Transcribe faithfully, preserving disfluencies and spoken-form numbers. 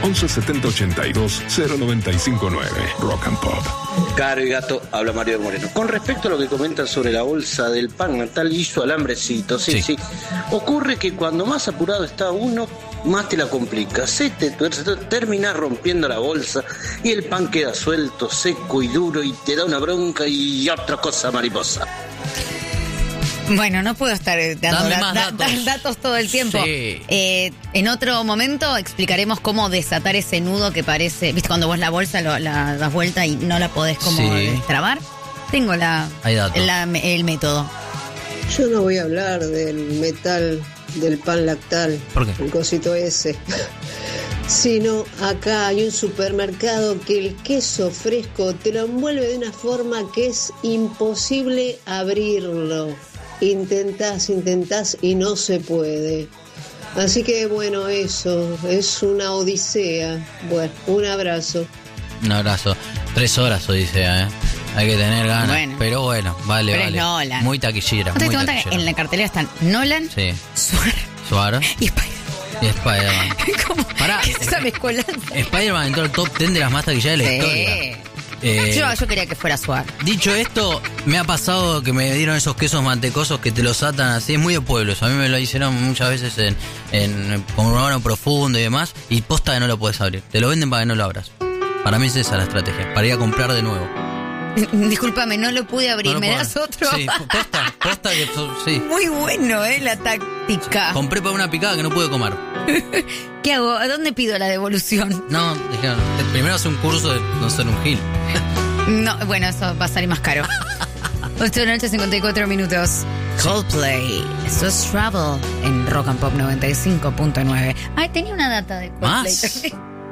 once setenta ochenta y dos cero noventa y cinco nueve. Rock and Pop. Caro y gato, habla Mario Moreno. Con respecto a lo que comentan sobre la bolsa del pan natal y su alambrecito, sí, sí, sí. Ocurre que cuando más apurado está uno, más te la complica. Se te tuerce, terminás rompiendo la bolsa y el pan queda suelto, seco y duro y te da una bronca y otra cosa mariposa. Bueno, no puedo estar dando Dame da- más da- datos. dar datos todo el tiempo. Sí. Eh, en otro momento explicaremos cómo desatar ese nudo que parece, viste, cuando vos la bolsa lo, la das vuelta y no la podés como Sí. destrabar. Tengo la, Hay datos. la- el método. Yo no voy a hablar del metal del pan lactal, ¿Por qué? el cosito ese, sino acá hay un supermercado que el queso fresco te lo envuelve de una forma que es imposible abrirlo. Intentás, intentás y no se puede. Así que bueno, eso es una odisea. Bueno, un abrazo. Un abrazo. Tres horas, odisea, ¿eh? Hay que tener ganas. Bueno. Pero bueno, vale, Pero es vale. Nolan. Muy taquillera, ¿No te muy das cuenta que taquillera. en la cartelera están Nolan, Sí. Suar Suaro y Spider-Man? y Spider-Man. ¿Cómo? Pará. ¿Qué es esa mezcolanza? Spider-Man entró al top diez de las más taquilladas de la historia. Eh, Yo, yo quería que fuera Suar. Dicho esto, me ha pasado que me dieron esos quesos mantecosos que te los atan así, es muy de pueblos. A mí me lo hicieron muchas veces en, en con urbano profundo y demás, y posta que no lo puedes abrir. Te lo venden para que no lo abras. Para mí es esa la estrategia, para ir a comprar de nuevo. Discúlpame, no lo pude abrir. No lo ¿Me puedo das abrir. otro? Sí, posta, posta que sí. Muy bueno, ¿eh? La táctica. Compré para una picada que no pude comer. ¿Qué hago? ¿A dónde pido la devolución? No, dijeron, primero hace un curso de no ser un gil. No, bueno, eso va a salir más caro. ocho de la noche, cincuenta y cuatro minutos. Coldplay. Esto es Travel en Rock and Pop noventa y cinco punto nueve. Ay, tenía una data de Coldplay. ¿Más?